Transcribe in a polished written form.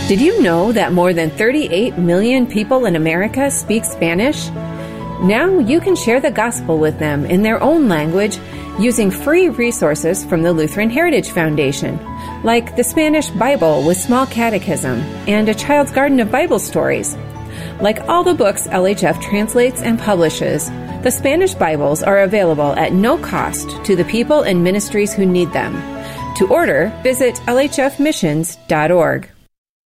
Did you know that more than 38 million people in America speak Spanish? Now you can share the gospel with them in their own language using free resources from the Lutheran Heritage Foundation, like the Spanish Bible with Small Catechism and A Child's Garden of Bible Stories. Like all the books LHF translates and publishes, the Spanish Bibles are available at no cost to the people and ministries who need them. To order, visit lhfmissions.org.